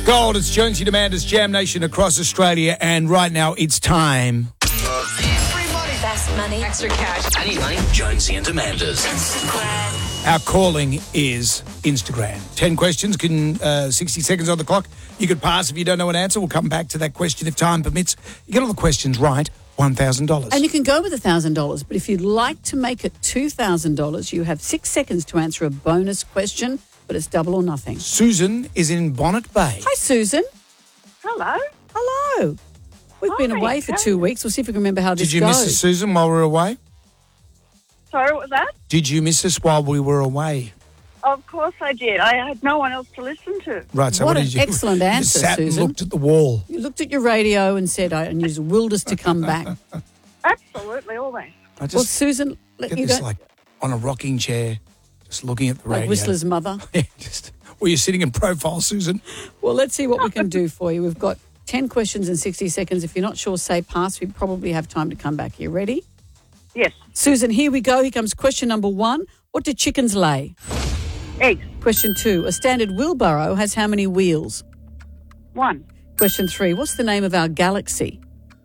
Gold, it's Jonesy Demanda's Jam Nation across Australia, and right now it's time. Free money. Fast money. Extra cash. I need money. Jonesy and Demanda's. Instagram. Our calling is Instagram. 10 questions, 60 seconds on the clock. You could pass if you don't know an answer. We'll come back to that question if time permits. You get all the questions right, $1,000. And you can go with $1,000, but if you'd like to make it $2,000, you have 6 seconds to answer a bonus question, but it's double or nothing. Susan is in Bonnet Bay. Hi, Susan. Hello. Hello. We've been Hi, away for how 2 weeks. We'll see if we can remember how this Did you goes. miss us, Susan, while we were away? Sorry, what was that? Did you miss us while we were away? Of course I did. I had no one else to listen to. Right, so What what an did you excellent you answer, sat Susan. and looked at the wall. You looked at your radio and said, I need willed us to come back. Absolutely, always. I Well, just Susan, let get you this go. like on a rocking chair, just looking at the radio. Like Whistler's mother. Yeah, just, well, you're sitting in profile, Susan. Well, let's see what we can do for you. We've got 10 questions in 60 seconds. If you're not sure, say pass. We probably have time to come back. You ready? Yes. Susan, here we go. Here comes question number 1. What do chickens lay? Eggs. Question 2. A standard wheelbarrow has how many wheels? 1. Question 3. What's the name of our galaxy?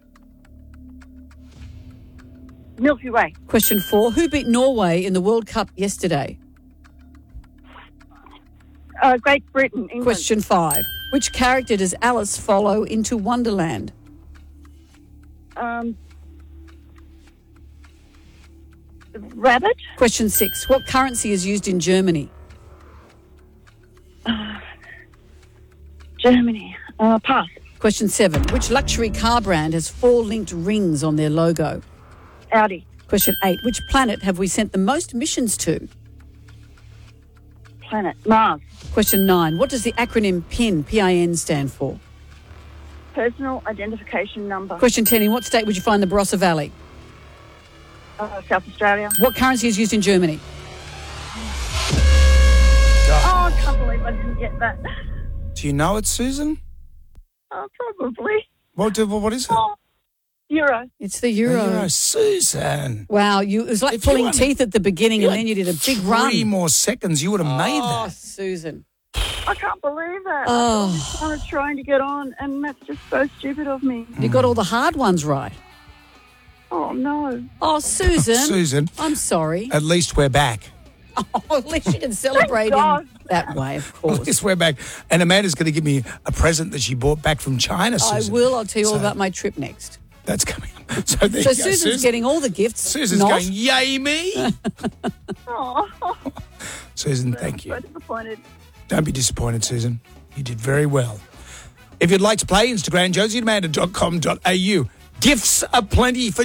Milky Way. Question 4. Who beat Norway in the World Cup yesterday? Great Britain. England. Question 5. Which character does Alice follow into Wonderland? Rabbit. Question 6. What currency is used in Germany? Germany. Pass. Question 7. Which luxury car brand has 4 linked rings on their logo? Audi. Question 8. Which planet have we sent the most missions to? Planet. Mars. Question 9. What does the acronym PIN, P-I-N, stand for? Personal identification number. Question 10. In what state would you find the Barossa Valley? South Australia. What currency is used in Germany? Oh, I can't believe I didn't get that. Do you know it, Susan? Probably. What is it? Oh, Euro. It's the euro. Euro. Susan. Wow, it was like If you pulling wanted- teeth at the beginning and then you did a big run. 3 more seconds, you would have made Oh, that. Susan. I can't believe that. Oh. I was trying to get on, and that's just so stupid of me. You got all the hard ones right. Oh, no. Oh, Susan. Susan, I'm sorry. at least we're back. Oh, at least you can celebrate in God. that way, of At course. least we're back. And Amanda's going to give me a present that she bought back from China, I Susan. will. I'll tell you all So- about my trip next. That's coming up. So there So you go. Susan's getting all the gifts. Susan's not. going, yay me. Oh, Susan, thank you. so disappointed. Don't be disappointed, Susan. You did very well. If you'd like to play, Instagram, josiedamanda.com.au. Gifts aplenty for